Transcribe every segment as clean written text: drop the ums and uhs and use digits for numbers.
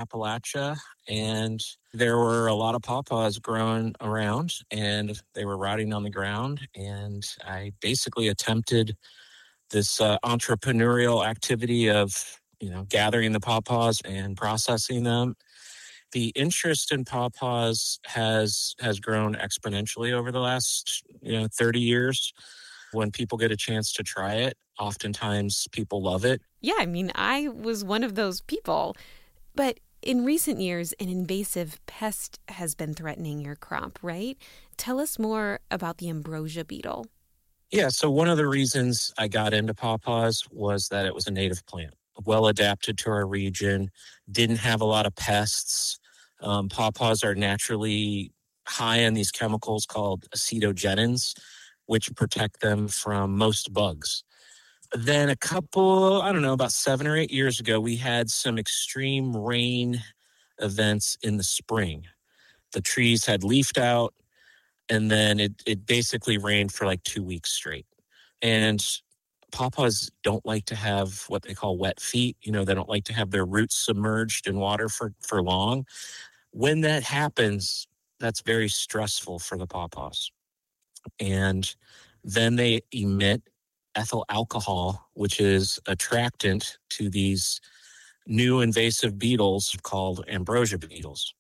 Appalachia, and there were a lot of pawpaws growing around, and they were rotting on the ground. And I basically attempted this entrepreneurial activity of, gathering the pawpaws and processing them. The interest in pawpaws has grown exponentially over the last 30 years. When people get a chance to try it, oftentimes people love it. Yeah, I mean, I was one of those people. But in recent years, an invasive pest has been threatening your crop, right? Tell us more about the ambrosia beetle. Yeah, so one of the reasons I got into pawpaws was that it was a native plant, well adapted to our region, didn't have a lot of pests. Pawpaws are naturally high in these chemicals called acetogenins, which protect them from most bugs. Then about 7 or 8 years ago, we had some extreme rain events in the spring. The trees had leafed out, and then it basically rained for like 2 weeks straight. And pawpaws don't like to have what they call wet feet. They don't like to have their roots submerged in water for long. When that happens, that's very stressful for the pawpaws. And then they emit ethyl alcohol, which is attractant to these new invasive beetles called ambrosia beetles.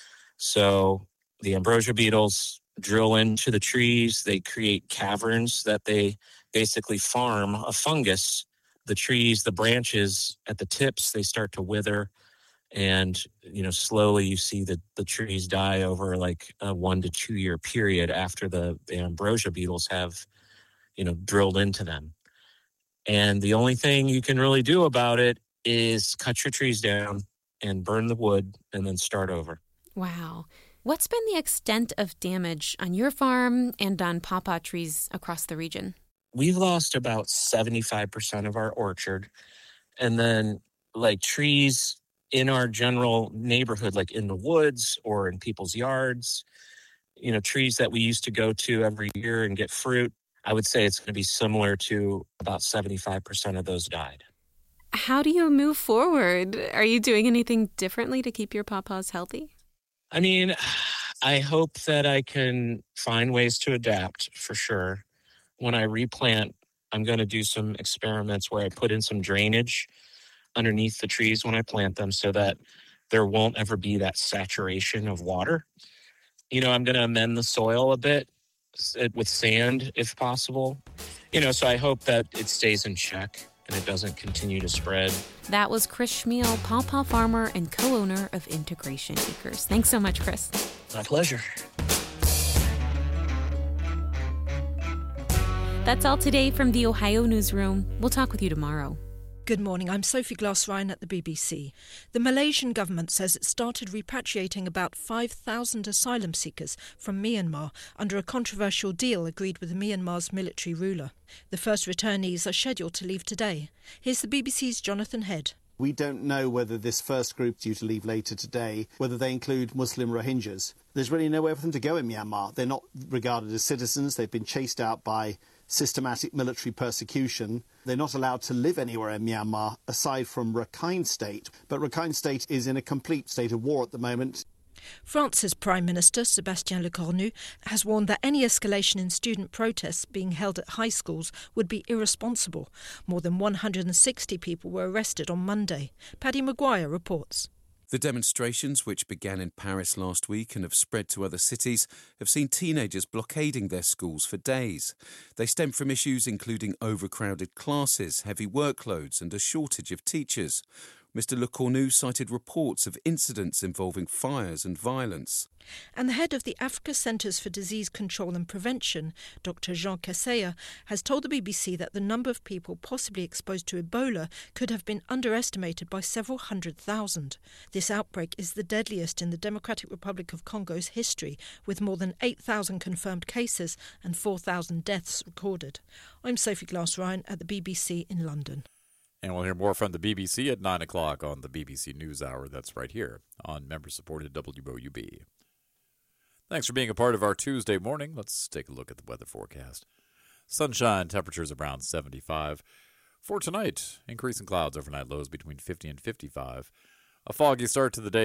So the ambrosia beetles drill into the trees. They create caverns that they basically farm a fungus. The trees, the branches at the tips, they start to wither. And, slowly you see the trees die over like a 1 to 2 year period after the ambrosia beetles have, drilled into them. And the only thing you can really do about it is cut your trees down and burn the wood and then start over. Wow. What's been the extent of damage on your farm and on pawpaw trees across the region? We've lost about 75% of our orchard. And then trees in our general neighborhood, like in the woods or in people's yards, trees that we used to go to every year and get fruit, I would say it's going to be similar to about 75% of those died. How do you move forward? Are you doing anything differently to keep your pawpaws healthy? I mean, I hope that I can find ways to adapt for sure. When I replant, I'm going to do some experiments where I put in some drainage underneath the trees when I plant them so that there won't ever be that saturation of water. I'm going to amend the soil a bit with sand if possible. So I hope that it stays in check and it doesn't continue to spread. That was Chris Schmiel, pawpaw farmer and co-owner of Integration Acres. Thanks so much, Chris. My pleasure. That's all today from the Ohio Newsroom. We'll talk with you tomorrow. Good morning, I'm Sophie Glass-Ryan at the BBC. The Malaysian government says it started repatriating about 5,000 asylum seekers from Myanmar under a controversial deal agreed with Myanmar's military ruler. The first returnees are scheduled to leave today. Here's the BBC's Jonathan Head. We don't know whether this first group due to leave later today, whether they include Muslim Rohingyas. There's really nowhere for them to go in Myanmar. They're not regarded as citizens. They've been chased out by systematic military persecution. They're not allowed to live anywhere in Myanmar aside from Rakhine State. But Rakhine State is in a complete state of war at the moment. France's Prime Minister, Sébastien Lecornu, has warned that any escalation in student protests being held at high schools would be irresponsible. More than 160 people were arrested on Monday. Paddy Maguire reports. The demonstrations, which began in Paris last week and have spread to other cities, have seen teenagers blockading their schools for days. They stem from issues including overcrowded classes, heavy workloads and a shortage of teachers. Mr Lecornu cited reports of incidents involving fires and violence. And the head of the Africa Centres for Disease Control and Prevention, Dr Jean Kaseya, has told the BBC that the number of people possibly exposed to Ebola could have been underestimated by several 100,000. This outbreak is the deadliest in the Democratic Republic of Congo's history, with more than 8,000 confirmed cases and 4,000 deaths recorded. I'm Sophie Glass-Ryan at the BBC in London. And we'll hear more from the BBC at 9 o'clock on the BBC NewsHour. That's right here on member-supported WOUB. Thanks for being a part of our Tuesday morning. Let's take a look at the weather forecast. Sunshine, temperatures around 75. For tonight, increasing clouds, overnight lows between 50 and 55. A foggy start to the day.